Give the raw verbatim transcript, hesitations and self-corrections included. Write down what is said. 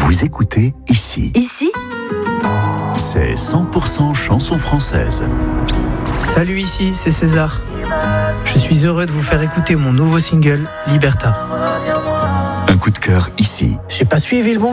Vous écoutez ici. Ici ? C'est cent pour cent chanson française. Salut, ici, c'est César. Je suis heureux de vous faire écouter mon nouveau single, Liberta. Un coup de cœur ici. J'ai pas suivi le bon